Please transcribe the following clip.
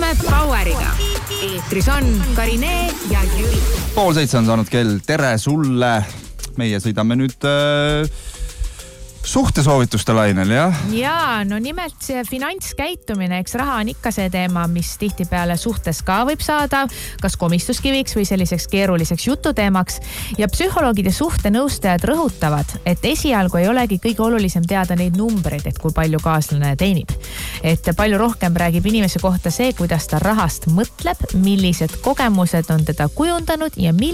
Poweriga. Eetris on Karine ja Jüri. 6:30 on saanud kell. Tere sulle. Meie sõidame nüüd suhtesoovituste lainel, jah? Jaa, no nimelt see finantskäitumine, eks raha on ikka see teema, mis tihtipeale suhtes ka võib saada, kas komistuskiviks või selliseks keeruliseks jututeemaks. Ja psühholoogid ja suhtenõustajad rõhutavad, et esialgu ei olegi kõige olulisem teada neid numbreid, et kui palju kaaslane teenib. Et palju rohkem räägib inimese kohta see, kuidas ta rahast mõtleb, millised kogemused on teda kujundanud ja